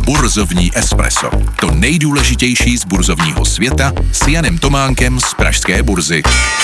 Burzovní espresso. To nejdůležitější z burzovního světa s Janem Tománkem z pražské burzy.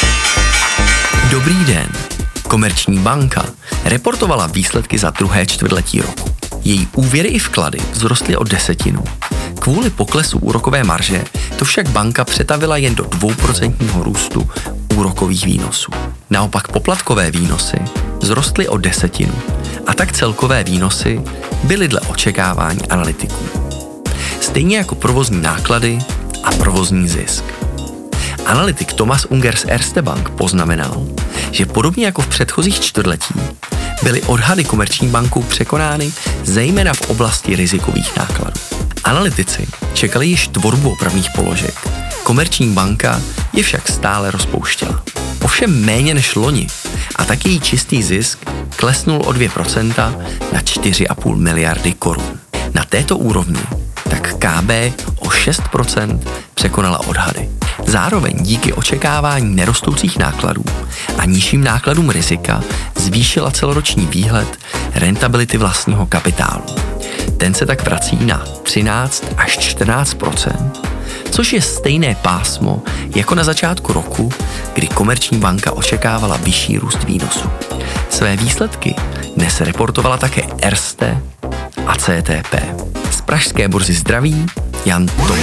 Dobrý den. Komerční banka reportovala výsledky za druhé čtvrtletí roku. Její úvěry i vklady vzrostly o 10%. Kvůli poklesu úrokové marže to však banka přetavila jen do 2% růstu úrokových výnosů. Naopak poplatkové výnosy vzrostly o 10%. A tak celkové výnosy byly dle očekávání analytiků. Stejně jako provozní náklady a provozní zisk. Analytik Thomas Unger z Erste Bank poznamenal, že podobně jako v předchozích čtvrtletí byly odhady Komerční bankou překonány zejména v oblasti rizikových nákladů. Analytici čekali již tvorbu opravných položek. Komerční banka je však stále rozpouštěla. Ovšem méně než loni a tak její čistý zisk klesnul o 2% na 4,5 miliardy korun. Na této úrovni tak KB o 6% překonala odhady. Zároveň díky očekávání nerostoucích nákladů a nižším nákladům rizika zvýšila celoroční výhled rentability vlastního kapitálu. Ten se tak vrací na 13 až 14%, což je stejné pásmo jako na začátku roku, kdy Komerční banka očekávala vyšší růst výnosu. Své výsledky dnes reportovala také Erste a CTP. Z pražské burzy zdraví Jan Tomák.